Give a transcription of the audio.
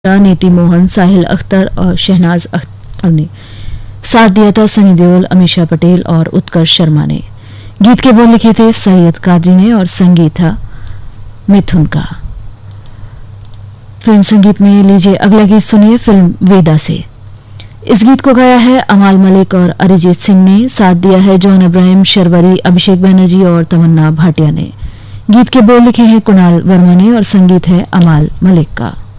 नीति मोहन, साहिल अख्तर और शहनाज अख्तर ने साथ दिया था सनी देओल, अमीषा पटेल और उत्कर्ष शर्मा ने। गीत के बोल लिखे थे सैयद कादरी ने और संगीत था मिथुन का। फिल्म संगीत में लीजिए अगला गीत सुनिए फिल्म वेदा से। इस गीत को गाया है अमाल मलिक और अरिजीत सिंह ने, साथ दिया है जॉन अब्राहम, शर्वरी, अभिषेक बनर्जी और तमन्ना भाटिया ने। गीत के बोल लिखे हैं कुणाल वर्मा ने और संगीत है अमाल मलिक का।